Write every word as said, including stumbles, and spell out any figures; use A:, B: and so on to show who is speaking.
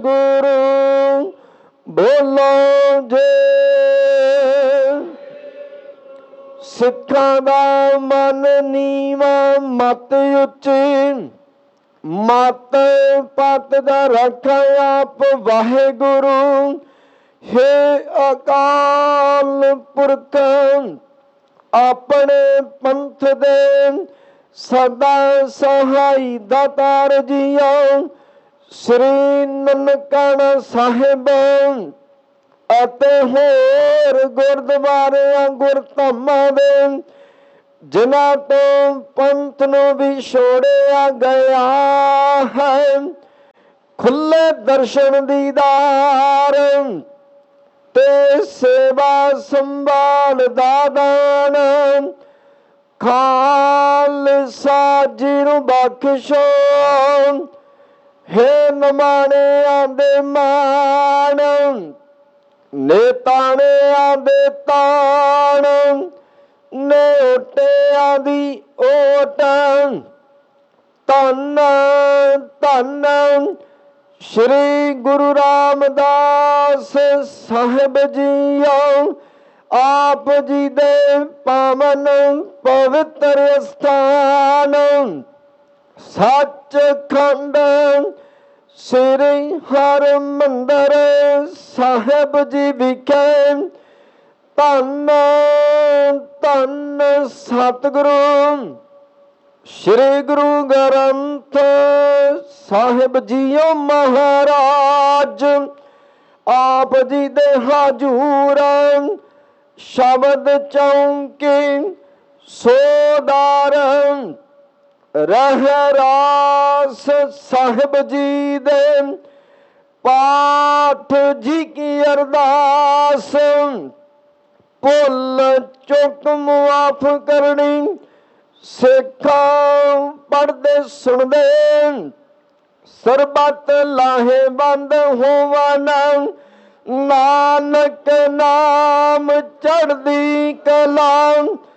A: ਗੁਰੂ ਬੋਲੋ ਜੇ ਸਿੱਖਾਂ ਦਾ ਮਨ ਨੀਵਾ ਮਤ ਉੱਚੀ ਮਤ ਪਤ ਦਾ ਰੱਖਿਆ ਆਪ ਵਾਹਿਗੁਰੂ। ਹੇ ਅਕਾਲ ਪੁਰਖ ਆਪਣੇ ਪੰਥ ਦੇ ਸਦਾ ਸਹਾਈ ਦਾਤਾਰ ਜੀਓ। ਸ੍ਰੀ ਨਨਕਾਣਾ ਸਾਹਿਬ ਅਤੇ ਹੋਰ ਗੁਰਦੁਆਰਿਆਂ ਗੁਰਧਾਮਾਂ ਦੇ ਜਿਨ੍ਹਾਂ ਤੋਂ ਪੰਥ ਨੂੰ ਵਿਛੋੜਿਆ ਗਿਆ ਹੈ, ਖੁੱਲੇ ਦਰਸ਼ਨ ਦੀਦਾਰ ਤੇ ਸੇਵਾ ਸੰਭਾਲ ਦਾ ਦਾਨ ਖਾਲਸਾ ਜੀ ਨੂੰ ਬਖਸ਼ੋ। ਹੇ ਨਿਮਾਣਿਆਂ ਦੇ ਮਾਣ ਨੇਤਾਣਿਆਂ ਦੇ ਤਾਣ ਨੇਟਿਆਂ ਦੀ ਓਟ ਧੰਨ ਧੰਨ ਸ਼੍ਰੀ ਗੁਰੂ ਰਾਮਦਾਸ ਸਾਹਿਬ ਜੀਓ। ਆਪ ਜੀ ਦੇ ਪਾਵਨ ਪਵਿੱਤਰ ਸਥਾਨ ਸੱਚਖੰਡ ਸ੍ਰੀ ਹਰਿਮੰਦਰ ਸਾਹਿਬ ਜੀ ਵਿਖੇ ਧੰਨ ਧੰਨ ਸਤਿਗੁਰੂ ਸ੍ਰੀ ਗੁਰੂ ਗ੍ਰੰਥ ਸਾਹਿਬ ਜੀਓ ਮਹਾਰਾਜ। ਆਪ ਜੀ ਦੇ ਹਜ਼ੂਰ ਸ਼ਬਦ ਚੌਂਕੀ ਸੋਦਾਰ ਰਹਿਰਾਸ ਸਾਹਿਬ ਜੀ ਦੇ ਪਾਠ ਜੀ ਕੀ ਅਰਦਾਸ ਭੁੱਲ ਚੁੱਕ ਮੁਆਫ ਕਰਨੀ। ਸਿੱਖਾਂ ਪੜ੍ਹਦੇ ਸੁਣਦੇ ਸਰਬੱਤ ਲਾਹੇਵੰਦ ਹੋਵਨ। ਨਾਨਕ ਨਾਮ ਚੜ੍ਹਦੀ ਕਲਾ